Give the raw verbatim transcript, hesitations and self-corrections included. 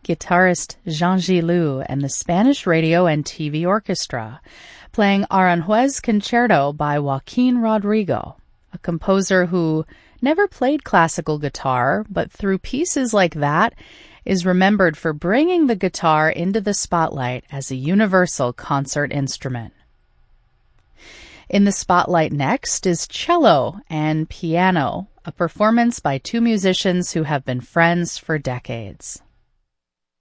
guitarist Jean Gilou and the Spanish Radio and T V Orchestra, playing Aranjuez Concerto by Joaquin Rodrigo, a composer who never played classical guitar, but through pieces like that is remembered for bringing the guitar into the spotlight as a universal concert instrument. In the spotlight next is Cello and Piano, a performance by two musicians who have been friends for decades.